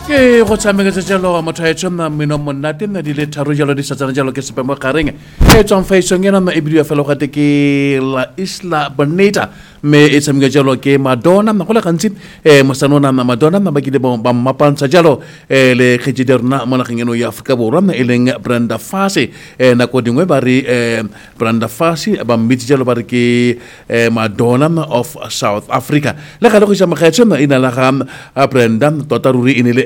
ke go tsameka jalo motho a tsona meno monate na di le tharo jalo di satsana jalo ke sepe mo gareng e tsong faisong ena na ibidio fela go ke la Isla Bonita me e tsameka jalo ke Madonna na go le gantsi mosanona na Madonna na ba ke ba mmapantsha jalo le khejederna mo nageng eno ya Afrika Borwa na eleng Brenda Fassie na go dingwe ba re Brenda Fassie ba mmitse jalo ba re ke Madonna of South Africa le ga le go tsama kgetso na ina la ga Brenda tota ruri inele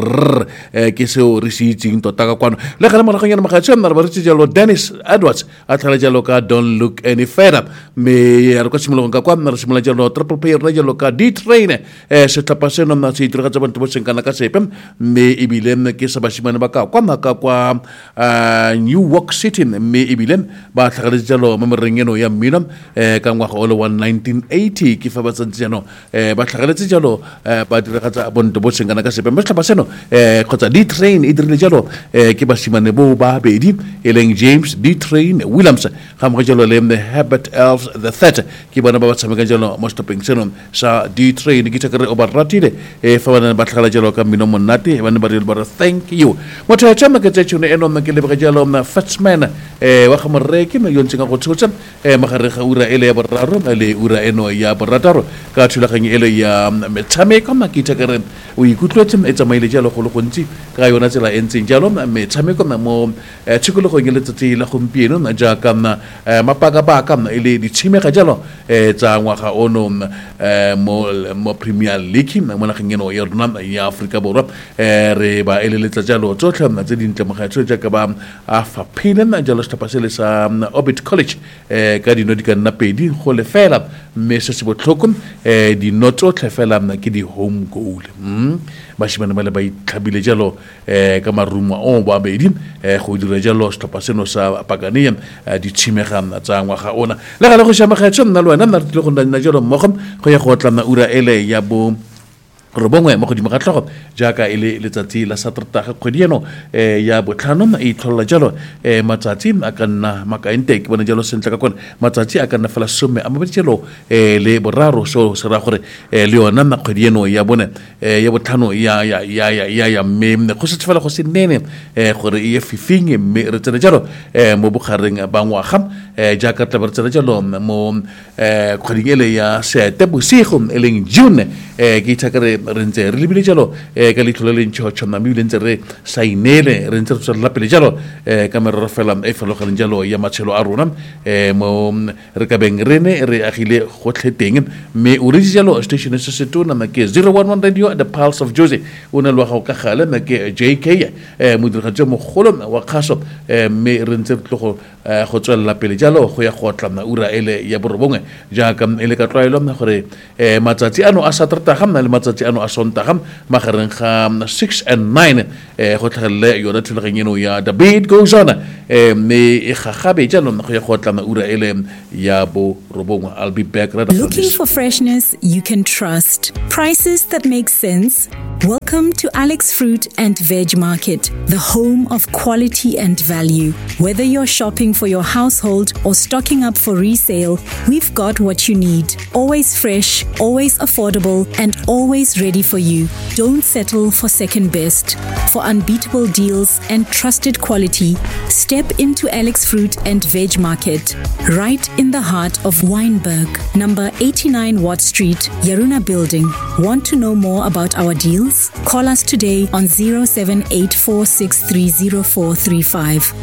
ke seo re se itseng tota ka kwano le ga le moraganyana magatso mna re ba re jalo Dennis Edwards a tlhala jalo ka Don't Look Any Further me ya re ka simolong ka kwa mna re simola jalo Triple P re jalo ka D-Train se tlapa seno mna se itira ka tsa bantu bo senkana ka sepe me ebile ke sa bashimane ba ka kwa New York City me ebile ba tlhagaletse jalo mo mereng eno ya mmino ka ngwaga o le 1980 ke fa ba tsantse jano ba tlhagaletse jalo ba dira ka tsa bantu bo senkana ka sepe seno kgotsa D-Train e dirile jalo ke basimane bo ba bedi eleng James D-Train Williams ga mo jalo le Herbert Elves the Third ke bona ba tshameka jalo mo stopping seno sa D-Train ke tsakere o ba ratile fa bana ba tlhagala jalo ka mino monate bana ba re ba thank you mo tla tsama ke tsetsone eno ke le ba jalo na Fatsman wa ga moreki no yontse go tshotsa magare ga ura ele ya boraro le ura eno ya borataro ka thulaganye ele ya metshameko makita kare o ikutlwetse maile jalo go le gontsi ka yona tsela e ntseng jalo metshameko mo tshikologong le tsatsi la gompieno na jaaka mapaka ile ditshimega jalo tsa ngwaga ono mo Premier League mo nageng eno ya rona ya Afrika Borwa re ba eleletsa jalo tsotlhe tse dintle mo gaetso jaaka ba a faphile na jalo stapasele sa Orbit College ka dino di ka nna pedi go le fela mme se se botlhoko dino tsotlhe fela ke di home goal bashimane ba le ba itlhabile jalo ka marumo o ba bedi go dira jalo stopa seno sa Paganian di tshimega tsa ngwaga ona le ga le go shama kgetso nna le wena nna re tle go nna jalo mmogo go ya go tla ura ele ya bo re bongwe mo godimo ga tlhogo jaaka ile letsatsi la Saterdag kgwedi eno ya botlhano e tlhola jalo matsatsi a ka nna makaente ke bona jalo sentle ka kone matsatsi a ka nna fela some a mabedi jalo le boraro so se ra gore le yona na kgwedi eno ya bone ya botlhano ya mme go se tshela go se nene gore e fifinge mme re tsena jalo mo bogareng ba ngwaga jaaka tla re tsena jalo mo kgwedi ele ya Seetebosigo eleng June ke itshakare re ntse re lebile jalo ka letlholo le ntšho na mme le ntse re sainele re ntse re tswela pele jalo ka merero fela e felogeleng jalo ya matshelo a rona mo re ka beng rene re agile gotlhe teng mme o re jalo station se se tona na ke 011 Radio The Pulse of Jozi o ne lo ga o ka gale na ke JK modiragatsi mo golo wa khaso mme re ntse re tlogo go tswela pele jalo go ya go tla na ura ele ya borobongwe jaaka ele ka tlwaelo gore matsatsi ano a Saterdag le matsatsi ano a Sondag magareng ga 6 and 9 go tlhagelle yona thulageng eno ya The Beat Goes On me e gagabe jalo go ya go tla na ura ele ya bo robongwe. I'll be back right after this. Looking for freshness you can trust, prices that make sense? Welcome to Alex Fruit and Veg Market, the home of quality and value. Whether you're shopping for your household or stocking up for resale, we've got what you need. Always fresh, always affordable, and always ready for you. Don't settle for second best. For unbeatable deals and trusted quality, step into Alex Fruit and Veg Market, right in the heart of Wynberg, number 89 Watt Street, Yaruna Building. Want to know more about our deals? Call us today on 0784630435.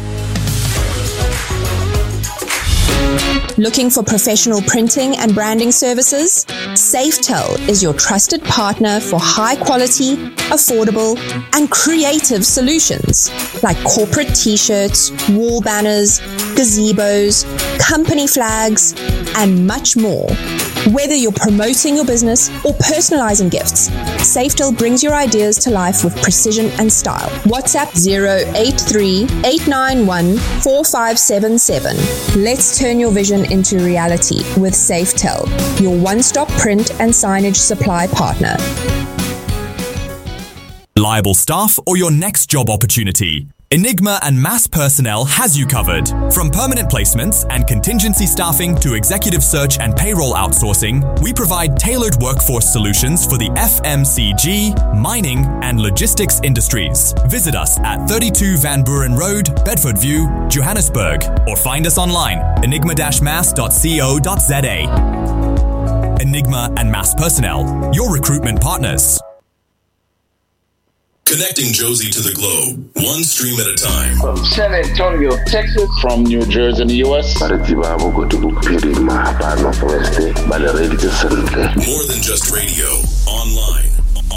Looking for professional printing and branding services? Safetel is your trusted partner for high quality, affordable, and creative solutions like corporate t-shirts, wall banners, gazebos, company flags, and much more. Whether you're promoting your business or personalizing gifts, Safetel brings your ideas to life with precision and style. WhatsApp 083-891-4577. Let's turn your vision into reality with Safetel, your one-stop print and signage supply partner. Reliable staff or your next job opportunity? Enigma and Mass Personnel has you covered. From permanent placements and contingency staffing to executive search and payroll outsourcing, we provide tailored workforce solutions for the FMCG, mining and logistics industries. Visit us at 32 Van Buren Road, Bedford View, Johannesburg, or find us online, enigma-mass.co.za. Enigma and Mass Personnel, your recruitment partners. Connecting Josie to the globe, one stream at a time. From San Antonio, Texas. From New Jersey in the U.S. More than just radio. Online.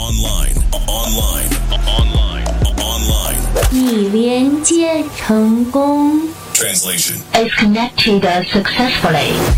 已连接成功。 Translation Is connected successfully.